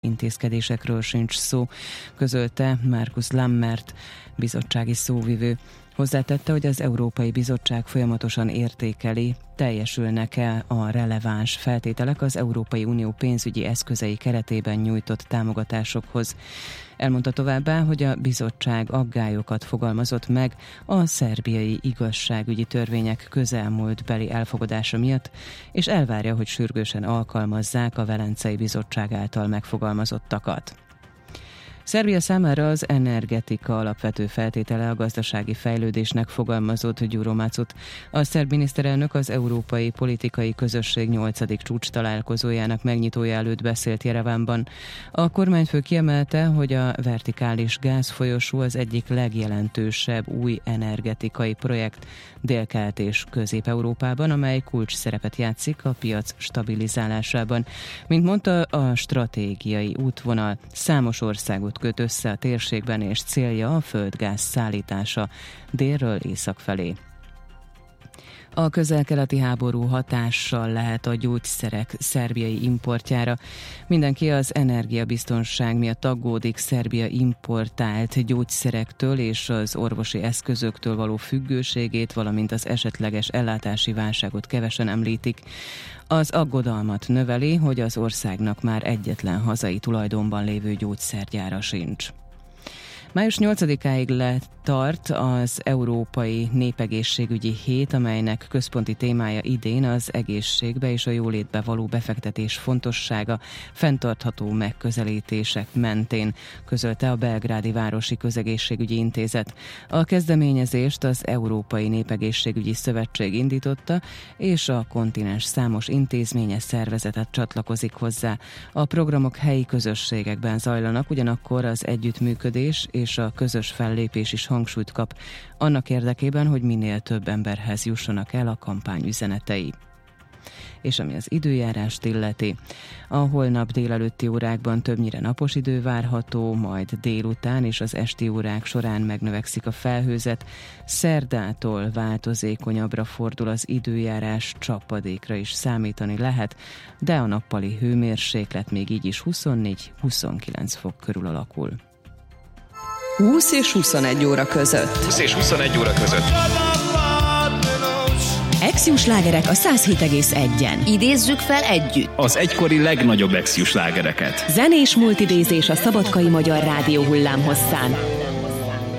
intézkedésekről sincs szó, közölte Markus Lammert, bizottsági szóvivő. Hozzátette, hogy az Európai Bizottság folyamatosan értékeli, teljesülnek-e a releváns feltételek az Európai Unió pénzügyi eszközei keretében nyújtott támogatásokhoz. Elmondta továbbá, hogy a bizottság aggályokat fogalmazott meg a szerbiai igazságügyi törvények közelmúltbeli elfogadása miatt, és elvárja, hogy sürgősen alkalmazzák a Velencei Bizottság által megfogalmazottakat. Szerbia számára az energetika alapvető feltétele a gazdasági fejlődésnek, fogalmazott Gyuro Macut. A szerb miniszterelnök az Európai Politikai Közösség 8. csúcs találkozójának megnyitója előtt beszélt Jerevánban. A kormányfő kiemelte, hogy a vertikális gázfolyosó az egyik legjelentősebb új energetikai projekt Dél-Kelet és Közép-Európában, amely kulcs szerepet játszik a piac stabilizálásában. Mint mondta, a stratégiai útvonal számos országot köt össze a térségben, és célja a földgáz szállítása délről észak felé. A közel-keleti háború hatással lehet a gyógyszerek szerbiai importjára. Mindenki az energiabiztonság miatt aggódik. Szerbia importált gyógyszerektől és az orvosi eszközöktől való függőségét, valamint az esetleges ellátási válságot kevesen említik. Az aggodalmat növeli, hogy az országnak már egyetlen hazai tulajdonban lévő gyógyszergyára sincs. Május 8-áig tart az Európai Népegészségügyi Hét, amelynek központi témája idén az egészségbe és a jólétbe való befektetés fontossága fenntartható megközelítések mentén, közölte a Belgrádi Városi Közegészségügyi Intézet. A kezdeményezést az Európai Népegészségügyi Szövetség indította, és a kontinens számos intézménye, szervezetet csatlakozik hozzá. A programok helyi közösségekben zajlanak, ugyanakkor az együttműködés és a közös fellépés is hangsúlyt kap, annak érdekében, hogy minél több emberhez jussanak el a kampány üzenetei. És ami az időjárást illeti, a holnap délelőtti órákban többnyire napos idő várható, majd délután és az esti órák során megnövekszik a felhőzet. Szerdától változékonyabbra fordul az időjárás, csapadékra is számítani lehet, de a nappali hőmérséklet még így is 24-29 fok körül alakul. 20 és 21 óra között. 20 és 21 óra között. Exius slágerek a 107,1-en. Idézzük fel együtt Az egykori legnagyobb exius slágereket. Zenés multidézés a Szabadkai Magyar Rádió hullámhosszán.